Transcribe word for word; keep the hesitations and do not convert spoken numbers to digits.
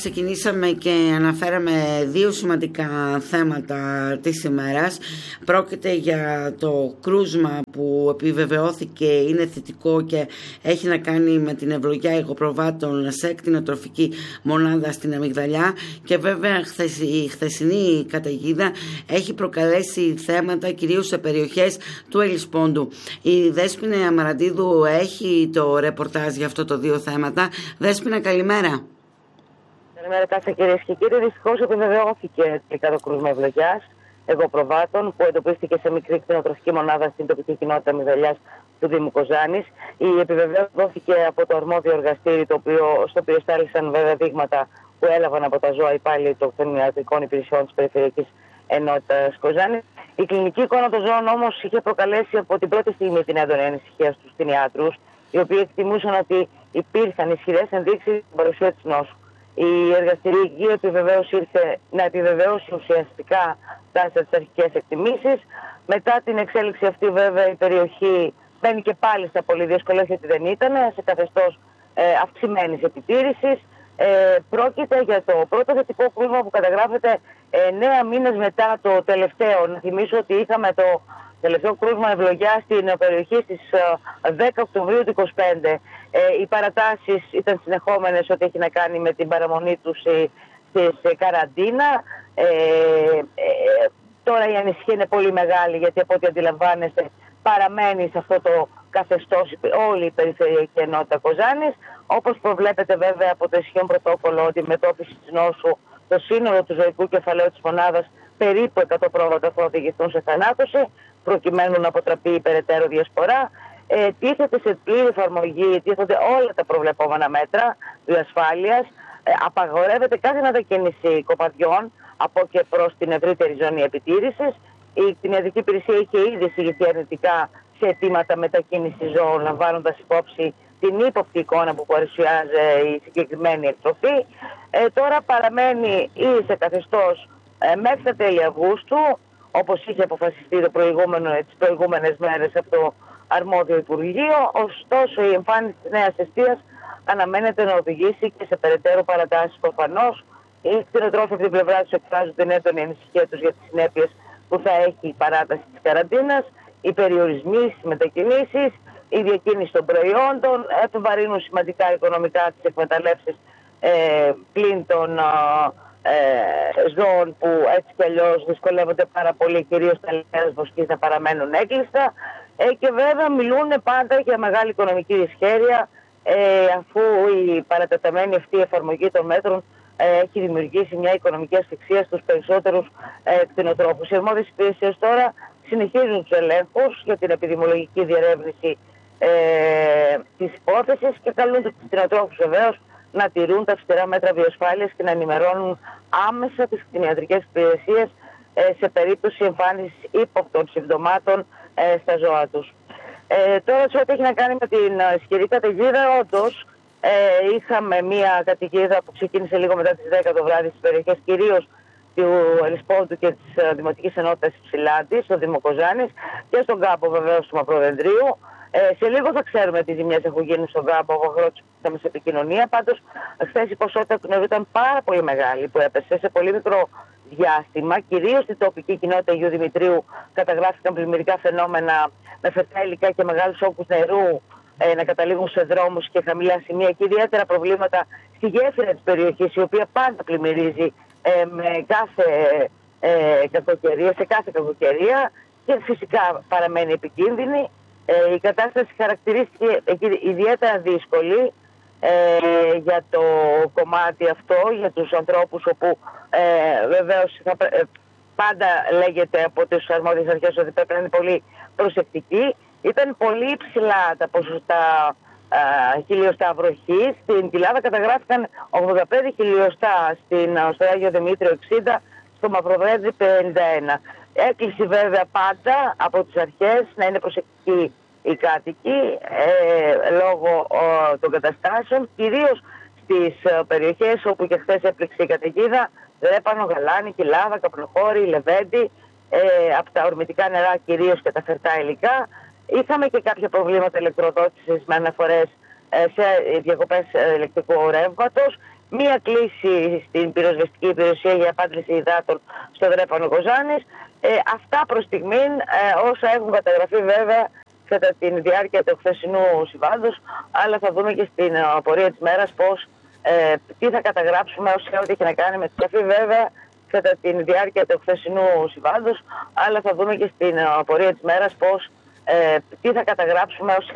ξεκινήσαμε και αναφέραμε δύο σημαντικά θέματα της ημέρας. Πρόκειται για το κρούσμα που επιβεβαιώθηκε, είναι θετικό και έχει να κάνει με την ευλογιά υγροπροβάτων σε κτηνοτροφική μονάδα στην Αμυγδαλιά, και βέβαια η χθεσινή καταιγίδα έχει προκαλέσει θέματα κυρίως σε περιοχές του Ελισπόντου. Η Δέσποινα Αμαραντίδου έχει το ρεπορτάζ για αυτό το δύο θέματα. Δέσποινα, καλημέρα. Καλημέρα κάθε κυρίες και κύριοι. Δυστυχώς επιβεβαιώθηκε τελικά το κρούσμα ευλογιάς εγωπροβάτων που εντοπίστηκε σε μικρή κτηνοτροφική μονάδα στην τοπική κοινότητα Αμυγδαλιάς του Δήμου Κοζάνης. Η επιβεβαίωση δόθηκε από το αρμόδιο εργαστήρι, το οποίο, στο οποίο στάλησαν βέβαια δείγματα που έλαβαν από τα ζώα υπάλληλοι των κτηνιατρικών υπηρεσιών της Περιφερειακής Ενότητας Κοζάνης. Η κλινική εικόνα των ζώων όμως είχε προκαλέσει από την πρώτη στιγμή την έντονη ανησυχία στους κτηνιάτρους, οι οποίοι εκτιμούσαν ότι υπήρχαν ισχυρές ενδείξεις στην παρουσία της νόσου. Η εργαστηριακή επιβεβαίωση ήρθε να επιβεβαιώσει ουσιαστικά τα τις αρχικές εκτιμήσεις. Μετά την εξέλιξη αυτή, βέβαια, η περιοχή μπαίνει και πάλι στα πολύ δύσκολα, γιατί δεν ήταν σε καθεστώς ε, αυξημένης επιτήρησης. Ε, πρόκειται για το πρώτο θετικό κρούσμα που καταγράφεται εννέα μήνες μετά το τελευταίο. Να θυμίσω ότι είχαμε το τελευταίο κρούσμα ευλογιά στην περιοχή στις δέκα Οκτωβρίου του είκοσι πέντε. Ε, οι παρατάσεις ήταν συνεχόμενες, ό,τι έχει να κάνει με την παραμονή τους στη καραντίνα. Ε, ε, τώρα η ανησυχία είναι πολύ μεγάλη, γιατί από ό,τι αντιλαμβάνεστε παραμένει σε αυτό το καθεστώς όλη η Περιφερειακή Ενότητα Κοζάνης. Όπως προβλέπετε βέβαια από το ισχύον πρωτόκολλο αντιμετώπιση της νόσου, το σύνολο του ζωικού κεφαλαίου της μονάδας, περίπου εκατό πρόβατα θα οδηγηθούν σε θανάτωση, προκειμένου να αποτραπεί η περαιτέρω διασπορά. Ε, τίθεται σε πλήρη εφαρμογή, τίθονται όλα τα προβλεπόμενα μέτρα διασφάλειας. Ε, απαγορεύεται κάθε μετακίνηση κοπαδιών από και προς την ευρύτερη ζώνη επιτήρησης. Η κτηνιατρική υπηρεσία είχε ήδη εισηγηθεί αρνητικά σε αιτήματα μετακίνησης ζώων, λαμβάνοντας υπόψη την ύποπτη εικόνα που παρουσιάζει η συγκεκριμένη εκτροφή. Ε, τώρα παραμένει ή σε καθεστώς ε, μέχρι τα τέλη Αυγούστου, όπως είχε αποφασιστεί το προηγούμενο, τις προηγούμενες μέρες από το αρμόδιο Υπουργείο. Ωστόσο, η εμφάνιση της νέας εστίας αναμένεται να οδηγήσει και σε περαιτέρω παρατάσεις προφανώς. Οι κτηνοτρόφοι από την πλευρά τους εκφράζουν την έντονη ανησυχία τους για τις συνέπειες που θα έχει η παράταση της καραντίνας, οι περιορισμοί στις μετακινήσεις, η διακίνηση των προϊόντων, επιβαρύνουν σημαντικά οικονομικά τις εκμεταλλεύσεις ε, πλην των ε, ζώων που έτσι κι αλλιώς δυσκολεύονται πάρα πολύ, κυρίως τα λιμέρας βοσκής να παραμένουν έκλειστα. Ε, και βέβαια μιλούν πάντα για μεγάλη οικονομική δυσχέρεια, ε, αφού η παρατεταμένη αυτή εφαρμογή των μέτρων ε, έχει δημιουργήσει μια οικονομική ασφυξία στους περισσότερους ε, κτηνοτρόφους. Οι αρμόδιες υπηρεσίες τώρα συνεχίζουν τους ελέγχους για την επιδημιολογική διερεύνηση ε, της υπόθεσης και καλούν τους κτηνοτρόφους βεβαίως να τηρούν τα αυστηρά μέτρα βιοσφάλειας και να ενημερώνουν άμεσα τις κτηνιατρικές υπηρεσίες ε, σε περίπτωση εμφάνισης ύποπτων συμπτωμάτων ε, στα ζώα τους. Ε, τώρα, σε ό,τι έχει να κάνει με την ισχυρή καταιγίδα, όντως ε, είχαμε μια καταιγίδα που ξεκίνησε λίγο μετά τις δέκα το βράδυ στις περιοχές κυρίως του Ελισπόντου και της uh, Δημοτικής Ενότητας Υψηλάντης, στο Δήμο Κοζάνης, και στον κάμπο βεβαίως του Μαυροδεντρίου. Ε, σε λίγο θα ξέρουμε τι ζημιές έχουν γίνει στον κάμπο, ο αγρότης που είχαμε σε επικοινωνία. Πάντως, χθες η ποσότητα του νερού ήταν πάρα πολύ μεγάλη, που έπεσε σε πολύ μικρό διάστημα. Κυρίως στην τοπική κοινότητα Αγίου Δημητρίου καταγράφηκαν πλημμυρικά φαινόμενα με φετά υλικά και μεγάλους όγκους νερού ε, να καταλήγουν σε δρόμους και χαμηλά σημεία, και ιδιαίτερα προβλήματα στη γέφυρα της περιοχής, η οποία πάντα πλημμυρίζει ε, με κάθε ε, κακοκαιρία, σε κάθε κακοκαιρία, και φυσικά παραμένει επικίνδυνη. Ε, η κατάσταση χαρακτηρίστηκε ιδιαίτερα δύσκολη ε, για το κομμάτι αυτό, για τους ανθρώπους, όπου ε, βεβαίως θα, ε, πάντα λέγεται από τις αρμόδιες αρχές ότι πρέπει να είναι πολύ προσεκτικοί. Ήταν πολύ υψηλά τα ποσοστά ε, χιλιοστά βροχής. Στην Κοιλάδα καταγράφηκαν ογδόντα πέντε χιλιοστά, στην, στο Άγιο Δημήτριο εξήντα, στο Μαυροδέντρι πενήντα ένα. Έκλεισε βέβαια πάντα από τις αρχές να είναι προσεκτικοί οι κάτοικοι ε, λόγω ε, των καταστάσεων, κυρίως στις ε, περιοχές όπου και χθες έπληξε η καταιγίδα, Ρέπανο, Γαλάνη, Κοιλάδα, Καπνοχώρη, Λεβέντη, ε, από τα ορμητικά νερά κυρίως και τα φερτά υλικά. Είχαμε και κάποια προβλήματα ηλεκτροδότησης με αναφορές σε διακοπές ηλεκτρικού ρεύματος. Μία κλήση στην πυροσβεστική υπηρεσία για απάντηση υδάτων στο Δρέπανο Κοζάνης. Ε, αυτά προς στιγμήν, ε, όσα έχουν καταγραφεί βέβαια κατά τη διάρκεια του χθεσινού συμβάντος, αλλά θα δούμε και στην uh, πορεία της μέρας πώς, ε, τι θα καταγράψουμε όσο ό,τι έχει να κάνει με τη καφή βέβαια κατά τη διάρκεια του χθεσινού συμβάντος, αλλά θα δούμε και στην uh, πορεία της μέρας πώς, ε, τι θα καταγράψουμε όσο